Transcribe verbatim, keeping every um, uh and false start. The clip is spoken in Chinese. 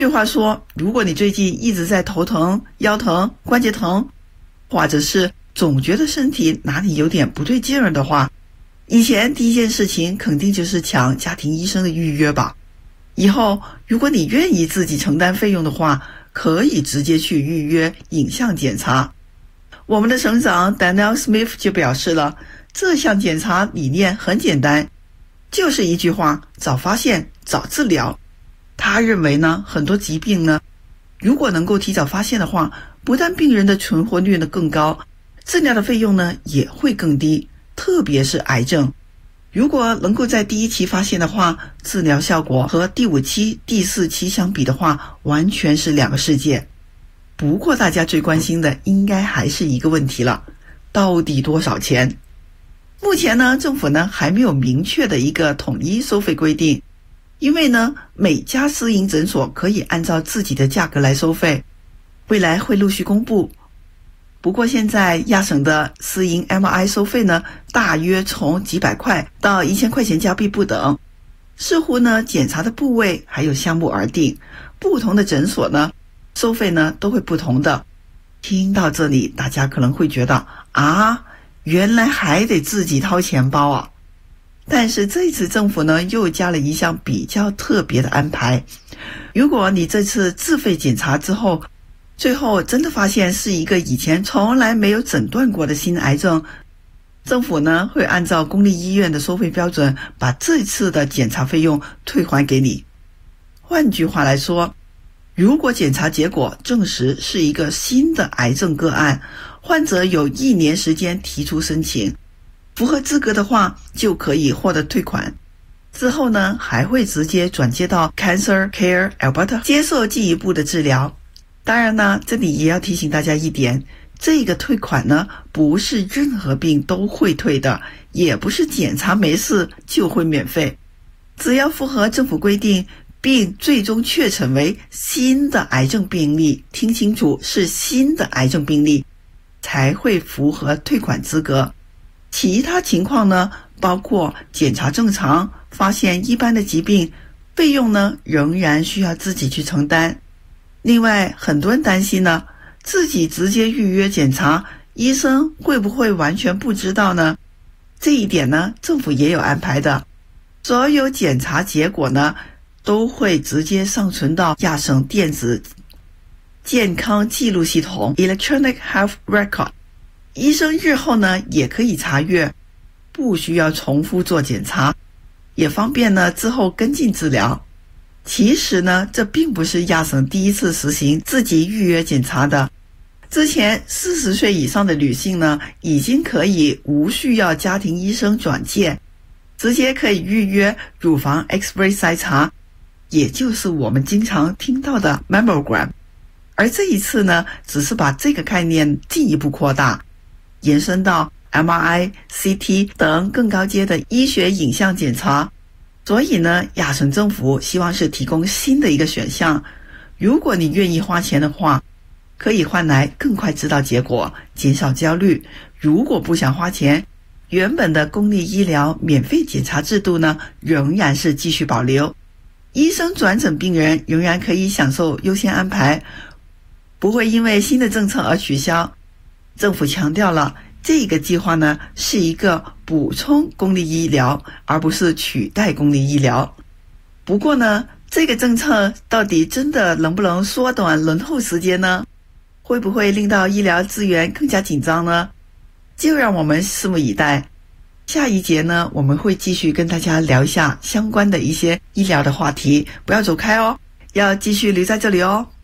句话说，如果你最近一直在头疼、腰疼、关节疼，或者是总觉得身体哪里有点不对劲儿的话，以前第一件事情肯定就是抢家庭医生的预约吧。以后如果你愿意自己承担费用的话，可以直接去预约影像检查。我们的省长 Danielle Smith 就表示了，这项检查理念很简单，就是一句话，早发现早治疗。他认为呢，很多疾病呢，如果能够提早发现的话，不但病人的存活率呢更高，治疗的费用呢也会更低，特别是癌症。如果能够在第一期发现的话，治疗效果和第五期、第四期相比的话，完全是两个世界。不过大家最关心的应该还是一个问题了，到底多少钱？目前呢，政府呢还没有明确的一个统一收费规定，因为呢每家私营诊所可以按照自己的价格来收费，未来会陆续公布。不过现在亚省的私营 M R I 收费呢，大约从几百块到一千块钱加币不等，视乎呢检查的部位还有项目而定，不同的诊所呢收费呢都会不同的。听到这里，大家可能会觉得啊，原来还得自己掏钱包啊。但是这次政府呢又加了一项比较特别的安排，如果你这次自费检查之后，最后真的发现是一个以前从来没有诊断过的新癌症，政府呢会按照公立医院的收费标准，把这次的检查费用退还给你。换句话来说，如果检查结果证实是一个新的癌症个案，患者有一年时间提出申请，符合资格的话就可以获得退款。之后呢还会直接转接到 Cancer Care Alberta 接受进一步的治疗。当然呢，这里也要提醒大家一点，这个退款呢不是任何病都会退的，也不是检查没事就会免费，只要符合政府规定并最终确诊为新的癌症病例，听清楚，是新的癌症病例，才会符合退款资格。其他情况呢，包括检查正常、发现一般的疾病，费用呢仍然需要自己去承担。另外，很多人担心呢，自己直接预约检查，医生会不会完全不知道呢？这一点呢，政府也有安排的。所有检查结果呢，都会直接上传到亚省电子健康记录系统 Electronic Health Record， 医生日后呢也可以查阅，不需要重复做检查，也方便呢之后跟进治疗。其实呢，这并不是亚省第一次实行自己预约检查的。之前四十岁以上的女性呢，已经可以无需要家庭医生转介，直接可以预约乳房 X-ray 筛查，也就是我们经常听到的 mammogram。而这一次呢，只是把这个概念进一步扩大，延伸到 M R I、C T 等更高阶的医学影像检查。所以呢，亚省政府希望是提供新的一个选项，如果你愿意花钱的话，可以换来更快知道结果，减少焦虑。如果不想花钱，原本的公立医疗免费检查制度呢，仍然是继续保留，医生转诊病人仍然可以享受优先安排，不会因为新的政策而取消。政府强调了，这个计划呢是一个补充公立医疗，而不是取代公立医疗。不过呢，这个政策到底真的能不能缩短轮候时间呢？会不会令到医疗资源更加紧张呢？就让我们拭目以待。下一节呢，我们会继续跟大家聊一下相关的一些医疗的话题，不要走开哦，要继续留在这里哦。